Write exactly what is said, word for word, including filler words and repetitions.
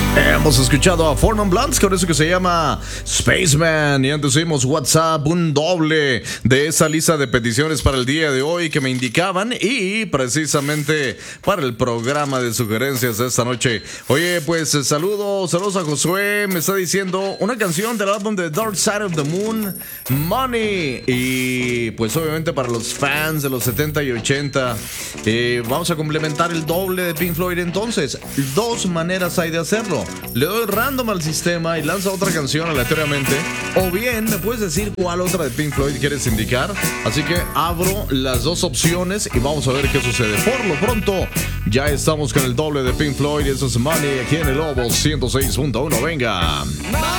Hemos escuchado a Four Non Blondes con eso que se llama Spaceman. Y antes vimos WhatsApp, un doble de esa lista de peticiones para el día de hoy que me indicaban. Y precisamente para el programa de sugerencias de esta noche. Oye, pues saludos, saludos a Josué. Me está diciendo una canción del álbum de Dark Side of the Moon, Money. Y pues obviamente para los fans de los setenta y ochenta, eh, vamos a complementar el doble de Pink Floyd. Entonces, dos maneras hay de hacerlo. Le doy random al sistema y lanza otra canción aleatoriamente. O bien me puedes decir cuál otra de Pink Floyd quieres indicar. Así que abro las dos opciones y vamos a ver qué sucede. Por lo pronto, ya estamos con el doble de Pink Floyd. Eso es Money aquí en el Lobo ciento seis punto uno. Venga.